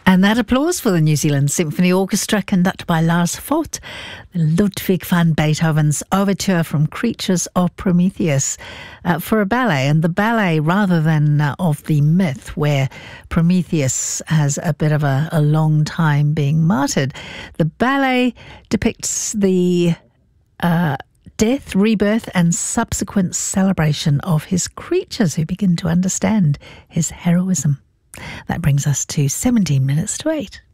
And that applause for the New Zealand Symphony Orchestra, conducted by Lars Vogt, Ludwig van Beethoven's overture from Creatures of Prometheus for a ballet. And the ballet, rather than of the myth where Prometheus has a bit of a long time being martyred, the ballet depicts the death, rebirth, and subsequent celebration of his creatures who begin to understand his heroism. That brings us to 17 minutes to 8.